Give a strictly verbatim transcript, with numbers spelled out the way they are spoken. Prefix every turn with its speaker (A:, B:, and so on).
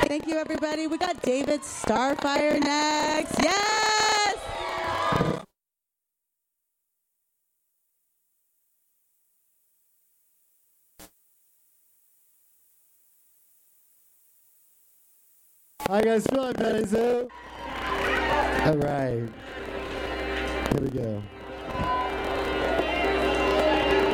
A: right. Thank you, everybody. We got David Starfire next. Yes!
B: How you guys feeling, Benny Zoo? All right. Here we go.